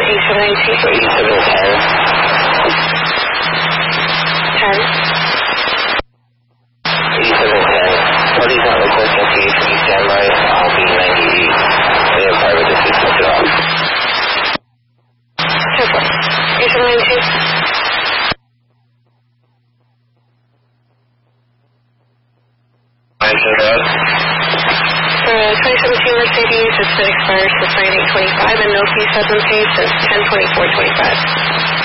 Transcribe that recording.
A792. So E710. 10. E710. Party's not requesting for you to be standby. I'll be 98. They have private assistance at all. 10-4. A792. Mention that. 2017 Mercedes, it's been expired since 9825 and no fees have been paid since 10/24/25.